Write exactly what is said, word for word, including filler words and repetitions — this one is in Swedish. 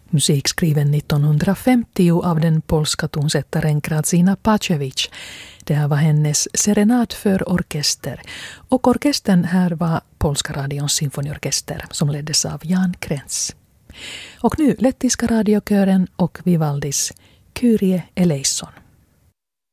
Musik skriven nittonhundrafemtio av den polska tonsättaren Grazina Pacevic. Det här var hennes serenad för orkester. Och orkestern här var Polska radions symfoniorkester som leddes av Jan Krentz. Och nu lettiska radiokören och Vivaldis Kyrie eleison.